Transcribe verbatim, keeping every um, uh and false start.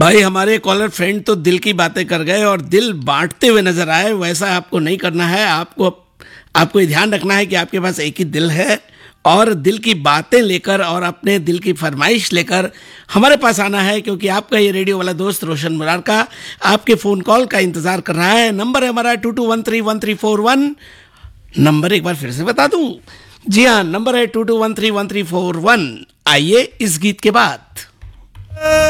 भाई हमारे collar friend तो दिल की बातें कर गए और दिल बांटते हुए नजर आए। वैसा आपको नहीं करना है। आपको आपको ये ध्यान रखना है कि आपके पास एक ही दिल है और दिल की बातें लेकर और अपने दिल की फरमाइश लेकर हमारे पास आना है, क्योंकि आपका ये रेडियो वाला दोस्त रोशन मुरारका आपके फ़ोन कॉल का इंतज़ार कर रहा है। नंबर है हमारा to to one three one three four one. Number एक बार फिर से बता दूं। जी हाँ, नंबर है to to one three one three four one. आइए इस गीत के बाद